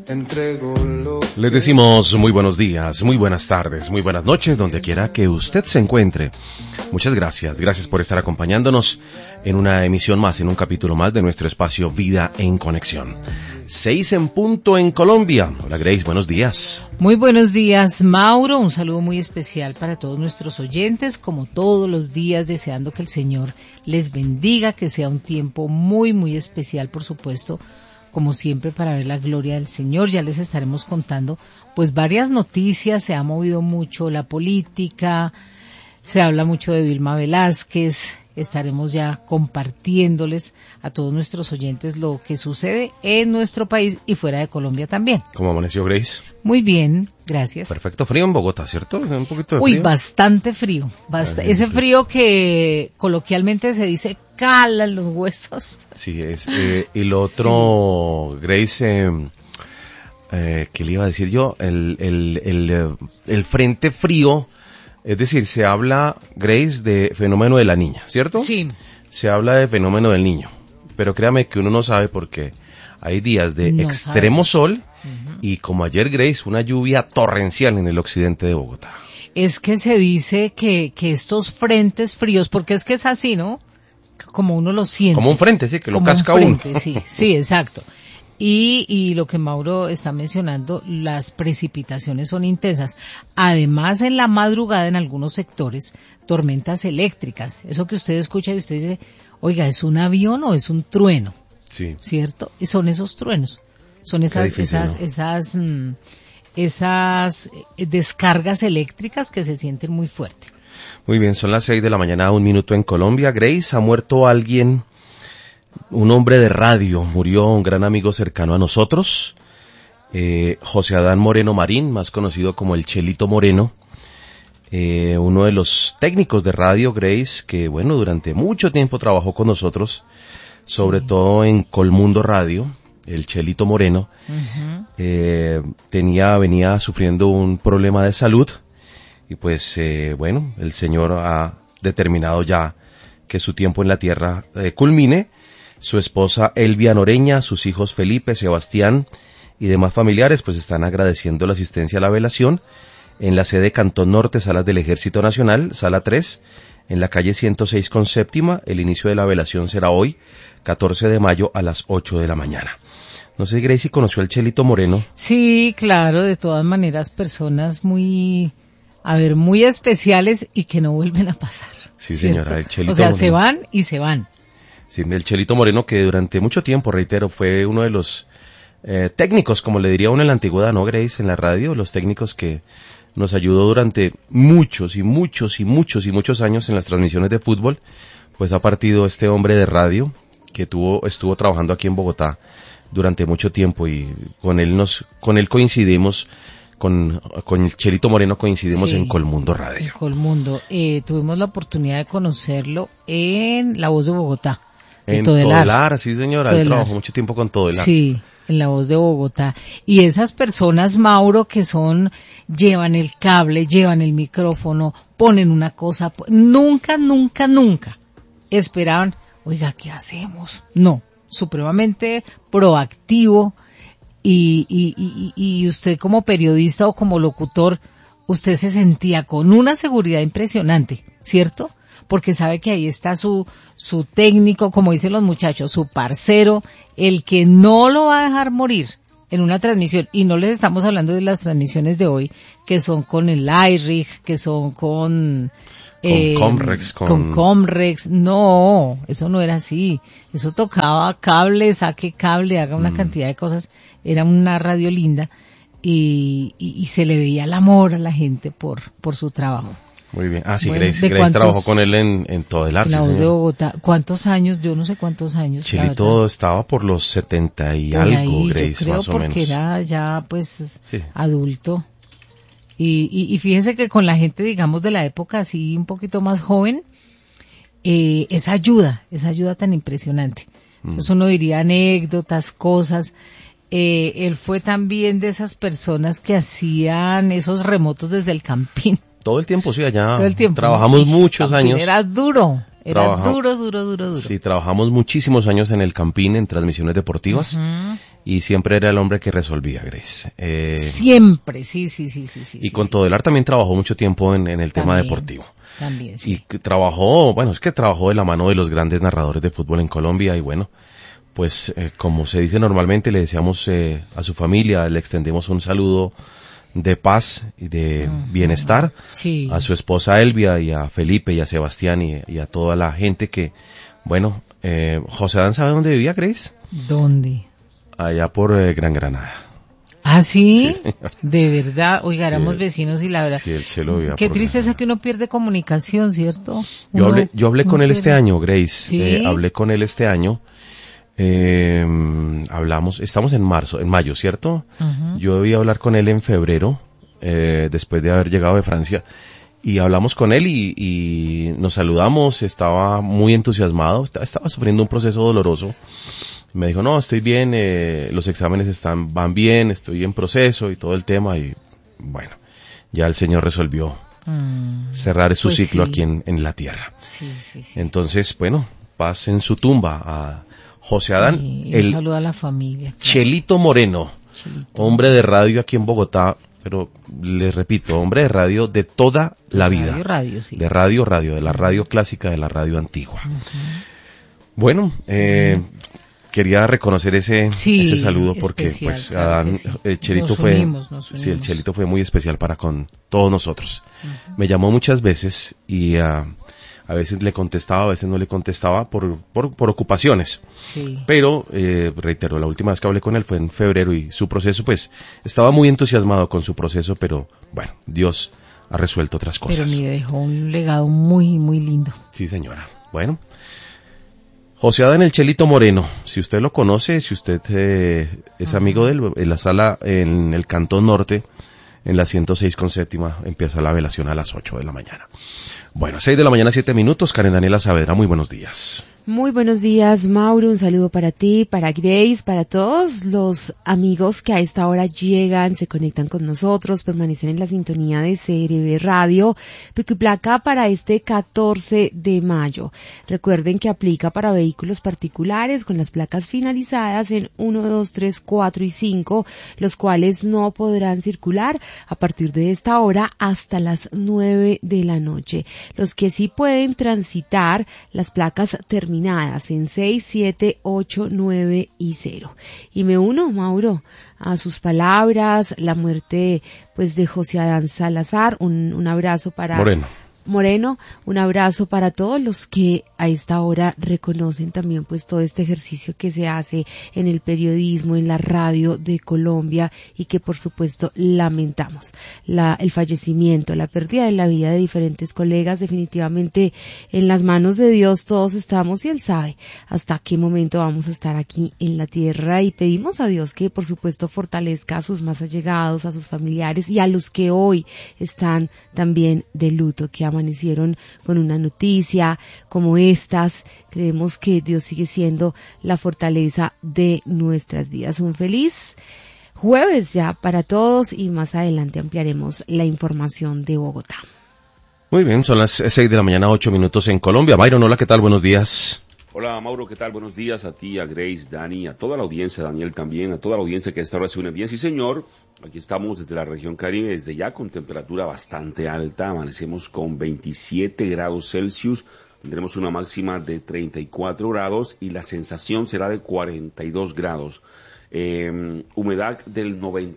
Les decimos muy buenos días, muy buenas tardes, muy buenas noches, donde quiera que usted se encuentre. Muchas gracias, gracias por estar acompañándonos en una emisión más, en un capítulo más de nuestro espacio Vida en Conexión. 6 en punto en Colombia. Hola Grace, buenos días. Muy buenos días, Mauro. Un saludo muy especial para todos nuestros oyentes, como todos los días, deseando que el Señor les bendiga, que sea un tiempo muy, muy especial, por supuesto, como siempre, para ver la gloria del Señor. Ya les estaremos contando pues varias noticias. Se ha movido mucho la política, se habla mucho de Vilma Velázquez. Estaremos ya compartiéndoles a todos nuestros oyentes lo que sucede en nuestro país y fuera de Colombia también. ¿Cómo amaneció Grace? Muy bien, gracias. Perfecto frío en Bogotá, ¿cierto? Un poquito de frío. Uy, bastante frío. Ese frío que coloquialmente se dice cala en los huesos. Sí, es. Y lo otro, sí. Grace, ¿qué le iba a decir yo? El frente frío. Es decir, se habla, Grace, de fenómeno de la niña, ¿cierto? Sí. Se habla de fenómeno del niño, pero créame que uno no sabe porque hay días de extremo sol y como ayer, Grace, una lluvia torrencial en el occidente de Bogotá. Es que se dice que estos frentes fríos, porque es que es así, ¿no? Como uno lo siente. Como un frente, sí, que lo como casca un frente, uno. Sí, exacto. Y lo que Mauro está mencionando, las precipitaciones son intensas. Además, en la madrugada, en algunos sectores, tormentas eléctricas. Eso que usted escucha y usted dice, oiga, ¿es un avión o es un trueno? Sí. ¿Cierto? Y son esos truenos. Son esas descargas eléctricas que se sienten muy fuerte. Muy bien, son las 6 de la mañana, 1 minuto en Colombia. Grace, ha muerto alguien. Un hombre de radio, murió un gran amigo cercano a nosotros, José Adán Moreno Marín, más conocido como el Chelito Moreno, uno de los técnicos de radio, Grace, que bueno, durante mucho tiempo trabajó con nosotros, sobre todo en Colmundo Radio, el Chelito Moreno, venía sufriendo un problema de salud, y pues bueno, el Señor ha determinado ya que su tiempo en la tierra culmine. Su esposa Elvia Noreña, sus hijos Felipe, Sebastián y demás familiares pues están agradeciendo la asistencia a la velación en la sede Cantón Norte, Salas del Ejército Nacional, Sala 3, en la calle 106 con séptima. El inicio de la velación será hoy, 14 de mayo a las 8 de la mañana. No sé, Gracie, ¿conoció al Chelito Moreno? Sí, claro, de todas maneras, personas muy especiales y que no vuelven a pasar. Sí, señora, el Chelito Moreno. Moreno. Se van y se van. Sí, el Chelito Moreno, que durante mucho tiempo, reitero, fue uno de los técnicos, como le diría uno en la antigüedad, ¿no, Grace? En la radio, los técnicos que nos ayudó durante muchos años en las transmisiones de fútbol, pues ha partido este hombre de radio que estuvo trabajando aquí en Bogotá durante mucho tiempo y con él coincidimos. Con el Chelito Moreno coincidimos en Colmundo Radio. En Colmundo. Tuvimos la oportunidad de conocerlo en La Voz de Bogotá. En Todelar, sí señora, él trabajó mucho tiempo con Todelar. Sí, en La Voz de Bogotá. Y esas personas, Mauro, que llevan el cable, llevan el micrófono, ponen una cosa, nunca esperaban, oiga, ¿qué hacemos? No, supremamente proactivo. Y usted como periodista o como locutor, usted se sentía con una seguridad impresionante, ¿cierto? Porque sabe que ahí está su técnico, como dicen los muchachos, su parcero, el que no lo va a dejar morir en una transmisión. Y no les estamos hablando de las transmisiones de hoy, que son con el iRig, que son con Comrex. No, eso no era así. Eso tocaba cable, saque cable, haga una cantidad de cosas. Era una radio linda y se le veía el amor a la gente por su trabajo. Muy bien. Ah, sí, bueno, Grace trabajó con él en Todelar. La Voz de Bogotá. ¿Cuántos años? Yo no sé cuántos años. Chelito estaba por los 70 y algo, ahí, Grace, yo creo, más o menos. Porque era ya, pues, adulto. Y fíjense que con la gente, digamos, de la época así un poquito más joven, esa ayuda tan impresionante. Entonces uno diría anécdotas, cosas. Él fue también de esas personas que hacían esos remotos desde el campín. Todo el tiempo, sí, allá todo el tiempo. Trabajamos muchos años. Era duro. Era duro. Sí, trabajamos muchísimos años en el Campín, en transmisiones deportivas, y siempre era el hombre que resolvía, Grace. Siempre, sí. Y con Todelar también trabajó mucho tiempo en el tema deportivo. También, sí. Y trabajó de la mano de los grandes narradores de fútbol en Colombia, y bueno, pues como se dice normalmente, le deseamos a su familia, le extendemos un saludo de paz y de bienestar, sí, a su esposa Elvia y a Felipe y a Sebastián y a toda la gente que, bueno, José Adán, ¿sabe dónde vivía, Grace? ¿Dónde? Allá por Gran Granada. ¿Ah, sí? Sí, De verdad, oiga, éramos Sí, vecinos y la verdad. Sí, el Chelo vivía Qué por tristeza Gran que uno pierde comunicación, ¿cierto? Yo hablé con él este año, Grace. ¿Sí? Hablé con él este año. Estamos en mayo, ¿cierto? Yo debí hablar con él en febrero, después de haber llegado de Francia, y hablamos con él y nos saludamos. Estaba muy entusiasmado, estaba sufriendo un proceso doloroso. Me dijo, no, estoy bien, los exámenes van bien, estoy en proceso y todo el tema, y bueno, ya el Señor resolvió cerrar su ciclo aquí en la tierra. Sí. Entonces, bueno, paz en su tumba a José Adán, un saludo a la familia. Claro. Chelito Moreno, hombre de radio aquí en Bogotá, pero les repito, hombre de radio de toda la vida. Radio, sí. De radio, de la radio clásica, de la radio antigua. Bueno, quería reconocer ese saludo porque especial, pues claro Adán, sí. el Chelito Nos unimos. Sí, el Chelito fue muy especial para con todos nosotros. Me llamó muchas veces y a veces le contestaba, a veces no le contestaba por ocupaciones. Sí. Pero, reitero, la última vez que hablé con él fue en febrero y su proceso, pues, estaba muy entusiasmado con su proceso, pero bueno, Dios ha resuelto otras cosas. Pero me dejó un legado muy, muy lindo. Sí, señora. Bueno. José Adán el Chelito Moreno, si usted lo conoce, si usted es amigo de él, en la sala en el Cantón Norte, en la 106/7, empieza la velación a las 8 de la mañana. Bueno, 6 de la mañana, 7 minutos. Karen Daniela Saavedra, muy buenos días. Muy buenos días, Mauro. Un saludo para ti, para Grace, para todos los amigos que a esta hora llegan, se conectan con nosotros, permanecen en la sintonía de CRB Radio, Pico y Placa para este 14 de mayo. Recuerden que aplica para vehículos particulares con las placas finalizadas en 1, 2, 3, 4 y 5, los cuales no podrán circular a partir de esta hora hasta las 9 de la noche. Los que sí pueden transitar las placas terminadas en 6, 7, 8, 9 y 0. Y me uno, Mauro, a sus palabras, la muerte pues de José Adán Salazar, un abrazo para Moreno, un abrazo para todos los que a esta hora reconocen también pues todo este ejercicio que se hace en el periodismo, en la radio de Colombia y que por supuesto lamentamos. El fallecimiento, la pérdida de la vida de diferentes colegas, definitivamente en las manos de Dios todos estamos y Él sabe hasta qué momento vamos a estar aquí en la tierra y pedimos a Dios que por supuesto fortalezca a sus más allegados, a sus familiares y a los que hoy están también de luto, que amanecieron con una noticia como estas. Creemos que Dios sigue siendo la fortaleza de nuestras vidas. Un feliz jueves ya para todos y más adelante ampliaremos la información de Bogotá. Muy bien, son las 6 de la mañana, 8 minutos en Colombia. Byron, hola, ¿qué tal? Buenos días. Hola Mauro, ¿qué tal? Buenos días a ti, a Grace, Dani, a toda la audiencia, Daniel también, a toda la audiencia que esta hora se une bien. Sí señor, aquí estamos desde la región Caribe, desde ya con temperatura bastante alta, amanecemos con 27 grados Celsius, tendremos una máxima de 34 grados y la sensación será de 42 grados. Humedad del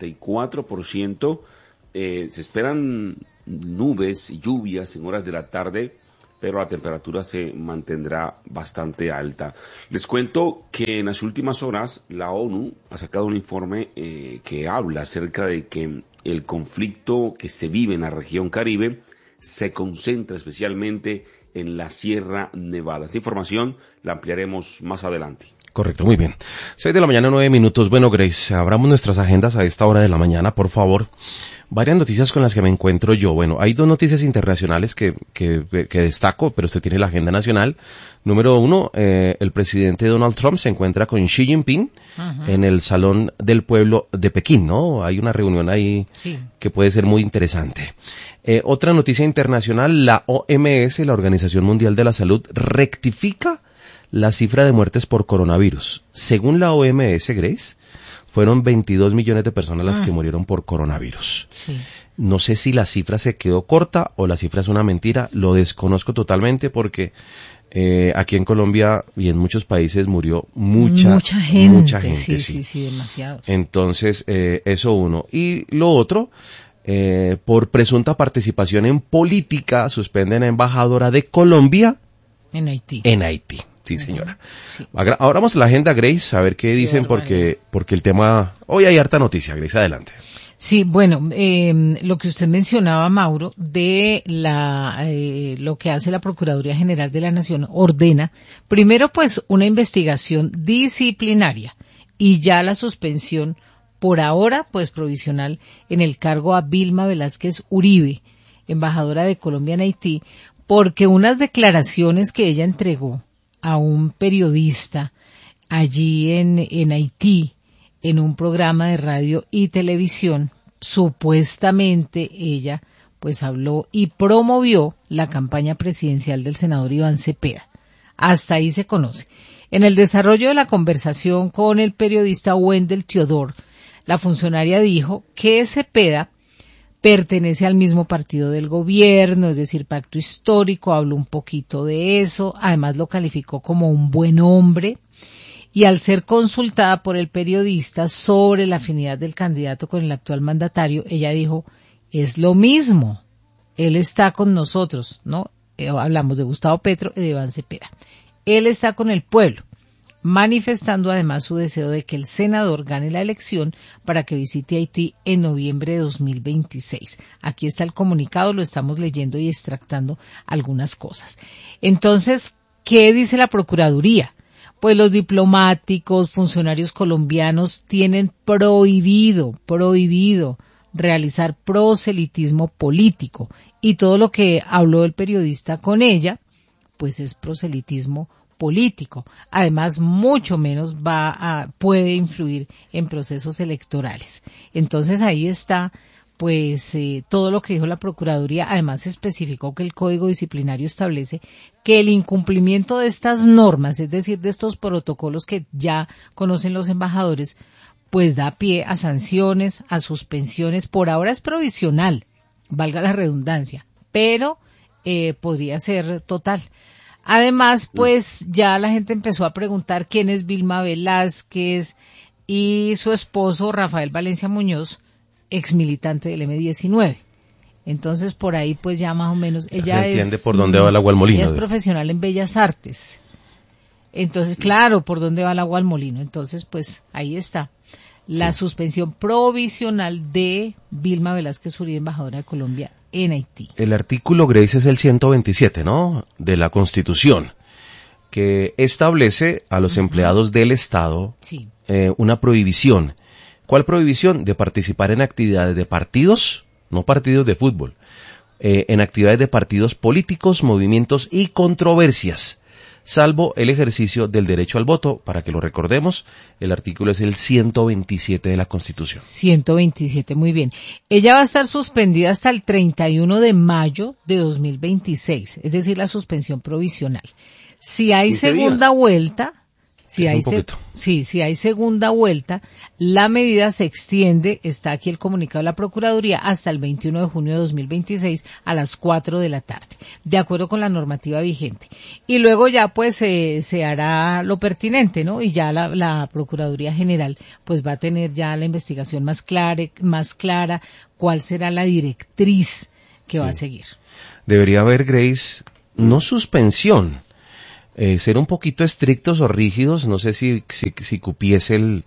94%, se esperan nubes y lluvias en horas de la tarde, pero la temperatura se mantendrá bastante alta. Les cuento que en las últimas horas la ONU ha sacado un informe que habla acerca de que el conflicto que se vive en la región Caribe se concentra especialmente en la Sierra Nevada. Esta información la ampliaremos más adelante. Correcto, muy bien. 6 de la mañana, 9 minutos. Bueno, Grace, abramos nuestras agendas a esta hora de la mañana, por favor. Varias noticias con las que me encuentro yo. Bueno, hay dos noticias internacionales que destaco, pero usted tiene la agenda nacional. Número uno, el presidente Donald Trump se encuentra con Xi Jinping en el Salón del Pueblo de Pekín, ¿no? Hay una reunión ahí que puede ser muy interesante. Otra noticia internacional, la OMS, la Organización Mundial de la Salud, rectifica la cifra de muertes por coronavirus. Según la OMS, Grace, fueron 22 millones de personas las que murieron por coronavirus. Sí. No sé si la cifra se quedó corta o la cifra es una mentira, lo desconozco totalmente porque aquí en Colombia y en muchos países murió mucha gente. Sí, demasiados. Entonces, eso uno. Y lo otro, por presunta participación en política, suspenden a embajadora de Colombia en Haití. Sí, señora. Sí. Ahora vamos a la agenda, Grace, a ver qué dicen, porque el tema... Hoy hay harta noticia, Grace, adelante. Sí, bueno, lo que usted mencionaba, Mauro, de lo que hace la Procuraduría General de la Nación, ordena, primero pues una investigación disciplinaria y ya la suspensión, por ahora pues provisional, en el cargo a Vilma Velázquez Uribe, embajadora de Colombia en Haití, porque unas declaraciones que ella entregó a un periodista allí en Haití, en un programa de radio y televisión, supuestamente ella pues habló y promovió la campaña presidencial del senador Iván Cepeda. Hasta ahí se conoce. En el desarrollo de la conversación con el periodista Wendell Theodore, la funcionaria dijo que Cepeda pertenece al mismo partido del gobierno, es decir, pacto histórico, habló un poquito de eso, además lo calificó como un buen hombre, y al ser consultada por el periodista sobre la afinidad del candidato con el actual mandatario, ella dijo, es lo mismo, él está con nosotros, ¿no? Hablamos de Gustavo Petro y de Iván Cepeda. Él está con el pueblo, manifestando además su deseo de que el senador gane la elección para que visite Haití en noviembre de 2026. Aquí está el comunicado, lo estamos leyendo y extractando algunas cosas. Entonces, ¿qué dice la Procuraduría? Pues los diplomáticos, funcionarios colombianos tienen prohibido realizar proselitismo político y todo lo que habló el periodista con ella, pues es proselitismo político. Además, mucho menos puede influir en procesos electorales. Entonces ahí está, pues, todo lo que dijo la Procuraduría. Además especificó que el Código Disciplinario establece que el incumplimiento de estas normas, es decir, de estos protocolos que ya conocen los embajadores, pues da pie a sanciones, a suspensiones. Por ahora es provisional, valga la redundancia, pero podría ser total. Además, pues ya la gente empezó a preguntar quién es Vilma Velázquez y su esposo Rafael Valencia Muñoz, ex militante del M-19. Entonces, por ahí pues ya más o menos ella se entiende por dónde va el agua al molino. Ella es profesional en Bellas Artes. Entonces, claro, por dónde va el agua al molino. Entonces, pues ahí está. La suspensión provisional de Vilma Velázquez Uribe, embajadora de Colombia en Haití. El artículo, Grace, es el 127, ¿no?, de la Constitución, que establece a los empleados del Estado una prohibición. ¿Cuál prohibición? De participar en actividades de partidos, no partidos de fútbol, en actividades de partidos políticos, movimientos y controversias, salvo el ejercicio del derecho al voto. Para que lo recordemos, el artículo es el 127 de la Constitución. 127, muy bien. Ella va a estar suspendida hasta el 31 de mayo de 2026, es decir, la suspensión provisional. Si hay segunda vuelta, si hay segunda vuelta, la medida se extiende, está aquí el comunicado de la Procuraduría, hasta el 21 de junio de 2026 a las 4 de la tarde, de acuerdo con la normativa vigente. Y luego ya pues se hará lo pertinente, ¿no? Y ya la Procuraduría General pues va a tener ya la investigación más clara, cuál será la directriz que va a seguir. Debería haber, Grace, no suspensión, ser un poquito estrictos o rígidos, no sé si cupiese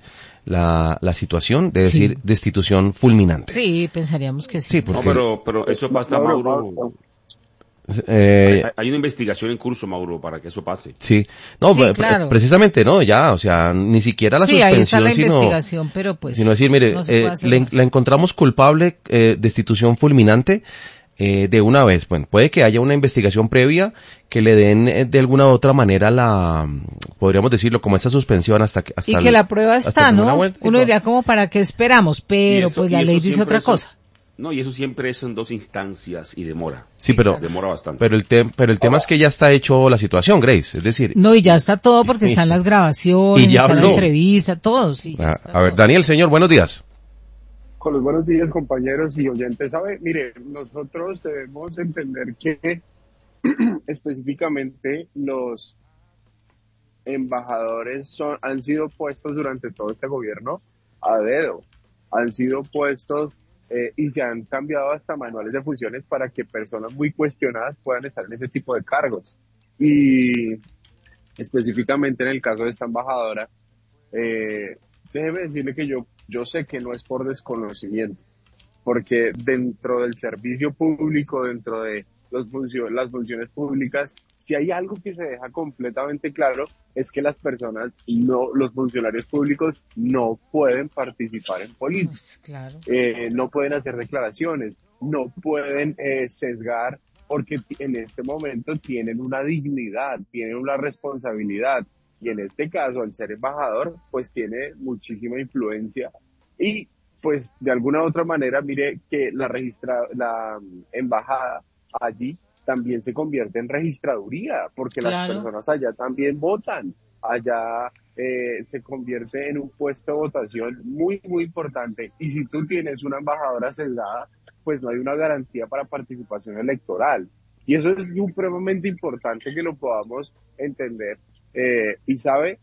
la situación de decir destitución fulminante. Sí, pensaríamos que sí. Sí, porque... No, pero eso pasa, Mauro. Hay una investigación en curso, Mauro, para que eso pase. Sí, no, sí, claro. Precisamente, no, ya, o sea, ni siquiera la suspensión, ahí está la investigación, pero pues, sino decir, mire, no la encontramos culpable, destitución fulminante, de una vez. Bueno, puede que haya una investigación previa que le den de alguna u otra manera podríamos decirlo, como esta suspensión hasta que... y que la prueba está, ¿no? Uno diría como para qué esperamos, pero pues la ley dice otra cosa. No, y eso siempre es en 2 instancias y demora. Sí, pero demora bastante. Pero el tema es que ya está hecho la situación, Grace, es decir... No, y ya está todo porque están las grabaciones, y ya está habló. la entrevista, todo, sí. A ver, Daniel, señor, buenos días. Con los buenos días, compañeros y oyentes. Mire, nosotros debemos entender que específicamente los embajadores han sido puestos durante todo este gobierno a dedo. Han sido puestos y se han cambiado hasta manuales de funciones para que personas muy cuestionadas puedan estar en ese tipo de cargos. Y específicamente en el caso de esta embajadora, déjeme decirle que yo sé que no es por desconocimiento, porque dentro del servicio público, dentro de las funciones públicas, si hay algo que se deja completamente claro es que los funcionarios públicos no pueden participar en política, pues, claro. No pueden hacer declaraciones, no pueden sesgar, porque en este momento tienen una dignidad, tienen una responsabilidad, y en este caso, al ser embajador, pues tiene muchísima influencia, y pues de alguna u otra manera, mire que la embajada allí también se convierte en registraduría, porque claro. Las personas allá también votan, allá se convierte en un puesto de votación muy, muy importante, y si tú tienes una embajadora sesgada, pues no hay una garantía para participación electoral, y eso es supremamente importante que lo podamos entender, y sabe,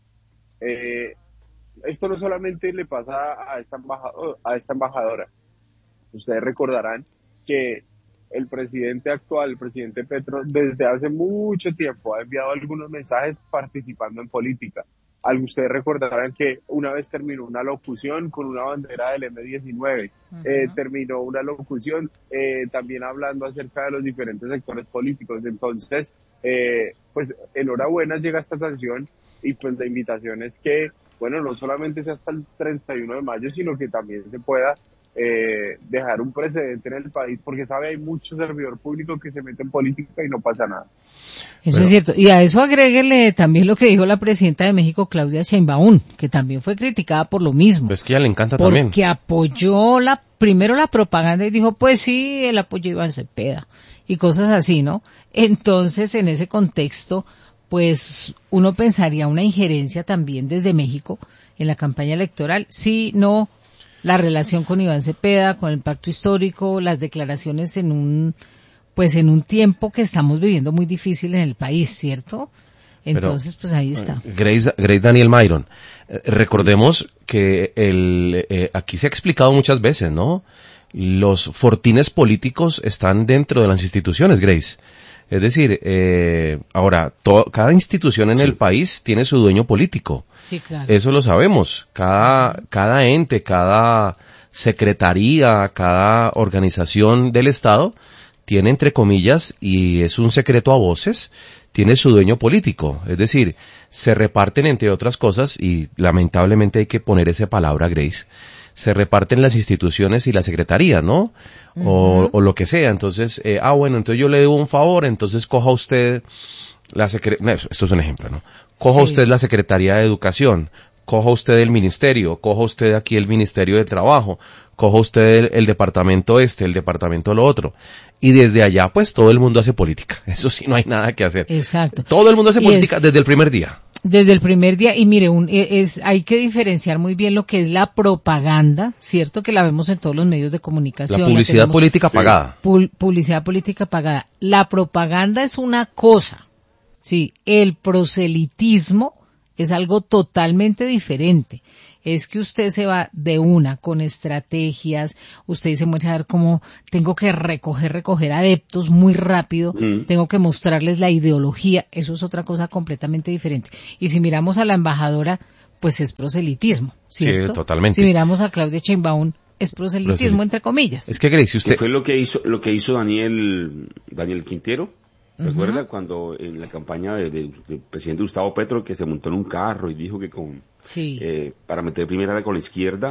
esto no solamente le pasa a esta embajadora, ustedes recordarán que el presidente actual, el presidente Petro, desde hace mucho tiempo ha enviado algunos mensajes participando en política. Ustedes recordarán que una vez terminó una locución con una bandera del M-19, terminó una locución también hablando acerca de los diferentes sectores políticos. Entonces, pues enhorabuena, llega esta sanción, y pues la invitación es que, bueno, no solamente sea hasta el 31 de mayo, sino que también se pueda dejar un precedente en el país, porque hay mucho servidor público que se mete en política y no pasa nada. Eso es cierto. Y a eso agréguele también lo que dijo la presidenta de México, Claudia Sheinbaum, que también fue criticada por lo mismo. Pues que a ella le encanta porque también. Porque apoyó primero la propaganda y dijo, pues sí, el apoyo a Iván Cepeda y cosas así, ¿no? Entonces, en ese contexto, pues uno pensaría una injerencia también desde México en la campaña electoral. Sí, no, la relación con Iván Cepeda, con el pacto histórico, las declaraciones en un tiempo que estamos viviendo muy difícil en el país, ¿cierto? Entonces, pues ahí está. Grace Daniel Myron, recordemos que aquí se ha explicado muchas veces, ¿no? Los fortines políticos están dentro de las instituciones, Grace. Es decir, ahora, cada institución en el país tiene su dueño político. Sí, claro. Eso lo sabemos. Cada ente, cada secretaría, cada organización del Estado tiene, entre comillas, y es un secreto a voces, tiene su dueño político. Es decir, se reparten, entre otras cosas, y lamentablemente hay que poner esa palabra, Grace, se reparten las instituciones y la secretaría, ¿no? O lo que sea. Entonces, bueno, entonces yo le debo un favor, entonces coja usted esto es un ejemplo, ¿no? Coja usted la Secretaría de Educación, coja usted el ministerio, coja usted aquí el Ministerio de Trabajo, coja usted el departamento el departamento lo otro. Y desde allá, pues, todo el mundo hace política. Eso sí, no hay nada que hacer. Exacto. Todo el mundo hace política desde el primer día. Desde el primer día, y mire, hay que diferenciar muy bien lo que es la propaganda, ¿cierto? Que la vemos en todos los medios de comunicación. La publicidad política pagada. Publicidad política pagada. La propaganda es una cosa, sí. El proselitismo es algo totalmente diferente. Es que usted se va de una con estrategias, usted se muestra a ver cómo tengo que recoger adeptos muy rápido, tengo que mostrarles la ideología, eso es otra cosa completamente diferente. Y si miramos a la embajadora, pues es proselitismo, ¿cierto? Sí, totalmente. Si miramos a Claudia Sheinbaum, es proselitismo entre comillas. Es que Grace, usted... ¿Qué fue lo que hizo Daniel Quintero? ¿Recuerda cuando en la campaña del presidente Gustavo Petro que se montó en un carro y dijo que Sí. para meter primera con la izquierda,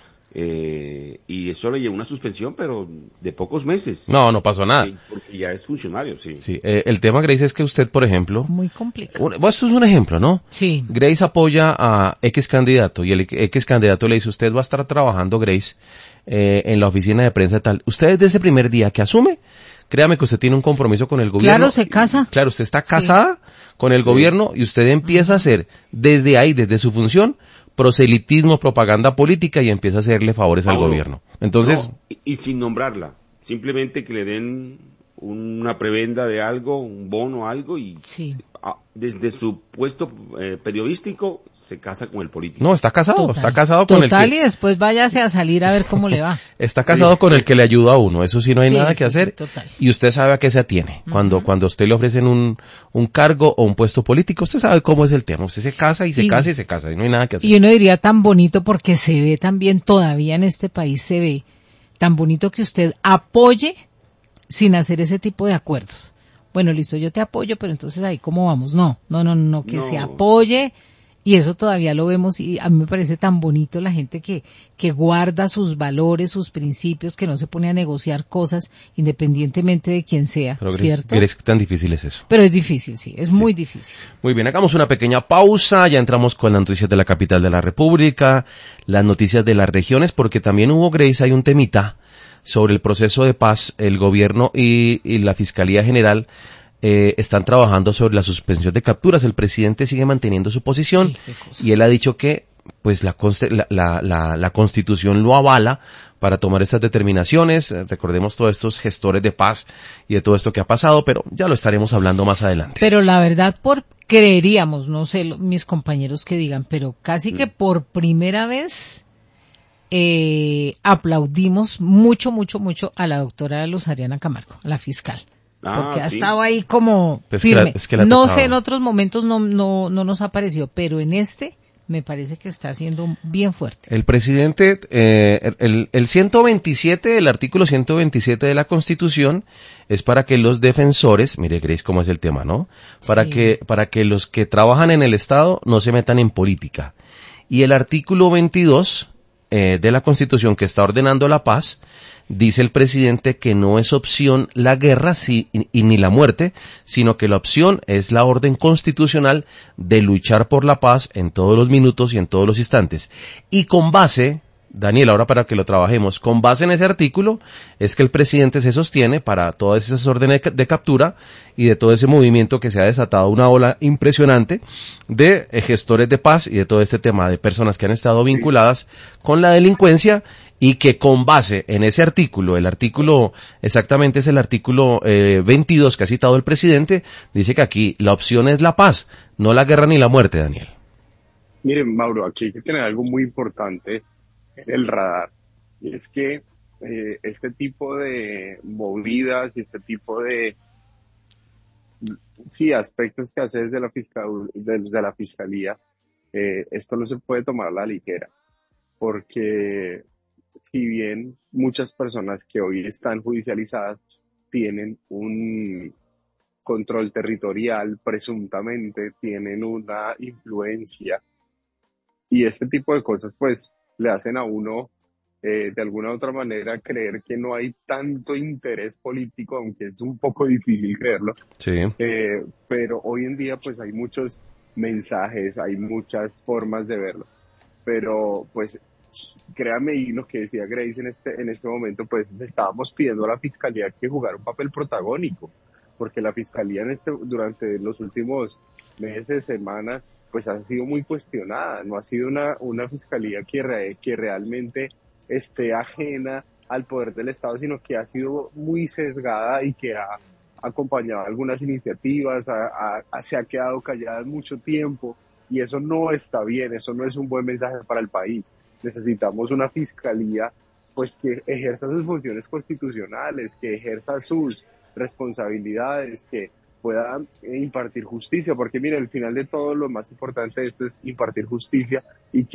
y eso le llevó una suspensión, pero de pocos meses, No, no pasó nada. porque ya es funcionario, sí. Sí, el tema, Grace, es que usted, por ejemplo, Muy complicado. esto es un ejemplo, ¿no? Sí. Grace apoya a X candidato y el X candidato le dice, usted va a estar trabajando, Grace, en la oficina de prensa tal. Usted desde ese primer día que asume, créame que usted tiene un compromiso con el gobierno. Claro, se casa. Claro, usted está casada con el gobierno y usted empieza a hacer desde ahí, desde su función, proselitismo, propaganda política y empieza a hacerle favores al gobierno. Entonces... No, y sin nombrarla, simplemente que le den una prebenda de algo, un bono, algo, y desde su puesto periodístico se casa con el político. No, está casado, está casado con el que... y después váyase a salir a ver cómo le va. Está casado con el que le ayuda a uno, eso sí no hay nada que hacer. Total. Y usted sabe a qué se atiene. Cuando a usted le ofrecen un cargo o un puesto político, usted sabe cómo es el tema. Usted se casa y se casa y se casa y no hay nada que hacer. Y uno diría tan bonito porque se ve también, todavía en este país se ve tan bonito que usted apoye sin hacer ese tipo de acuerdos. Bueno, listo, yo te apoyo, pero entonces ahí cómo vamos. No, que se apoye, y eso todavía lo vemos, y a mí me parece tan bonito la gente que guarda sus valores, sus principios, que no se pone a negociar cosas independientemente de quién sea, pero, ¿cierto? ¿Crees que tan difícil es eso? Pero es difícil, sí, es muy difícil. Muy bien, hagamos una pequeña pausa, ya entramos con las noticias de la capital de la República, las noticias de las regiones, porque también hubo, Grace, hay un temita sobre el proceso de paz. El gobierno y la Fiscalía General están trabajando sobre la suspensión de capturas. El presidente sigue manteniendo su posición y él ha dicho que pues la Constitución lo avala para tomar estas determinaciones. Recordemos todos estos gestores de paz y de todo esto que ha pasado, pero ya lo estaremos hablando más adelante. Pero la verdad, creeríamos, no sé mis compañeros que digan, pero casi que por primera vez aplaudimos mucho a la doctora Luz Ariana Camargo, a la fiscal. Porque ha estado ahí como firme. No sé, en otros momentos no nos ha parecido, pero en este me parece que está siendo bien fuerte. El presidente, el 127, el artículo 127 de la Constitución es para que los defensores, mire Grace cómo es el tema, ¿no? Para que los que trabajan en el Estado no se metan en política. Y el artículo 22 de la Constitución, que está ordenando la paz, dice el presidente que no es opción la guerra y ni la muerte, sino que la opción es la orden constitucional de luchar por la paz en todos los minutos y en todos los instantes. Y con base, Daniel, ahora para que lo trabajemos, con base en ese artículo es que el presidente se sostiene para todas esas órdenes de captura y de todo ese movimiento que se ha desatado una ola impresionante de gestores de paz y de todo este tema de personas que han estado vinculadas con la delincuencia, y que con base en ese artículo, el artículo exactamente es el artículo 22 que ha citado el presidente, dice que aquí la opción es la paz, no la guerra ni la muerte, Daniel. Miren, Mauro, aquí hay que tener algo muy importante en el radar, y es que este tipo de movidas y este tipo de aspectos que hace desde la fiscalía, esto no se puede tomar a la ligera, porque si bien muchas personas que hoy están judicializadas tienen un control territorial, presuntamente tienen una influencia, y este tipo de cosas pues le hacen a uno de alguna u otra manera creer que no hay tanto interés político, aunque es un poco difícil creerlo. Sí. Pero hoy en día pues hay muchos mensajes, hay muchas formas de verlo, pero pues créame, y lo que decía Grace en este momento, pues le estábamos pidiendo a la fiscalía que jugara un papel protagónico, porque la fiscalía durante los últimos meses, semanas, pues ha sido muy cuestionada. No ha sido una fiscalía que realmente esté ajena al poder del Estado, sino que ha sido muy sesgada y que ha acompañado algunas iniciativas, se ha quedado callada mucho tiempo, y eso no está bien, eso no es un buen mensaje para el país. Necesitamos una fiscalía pues que ejerza sus funciones constitucionales, que ejerza sus responsabilidades, que pueda impartir justicia, porque mire, al final de todo lo más importante de esto es impartir justicia, y que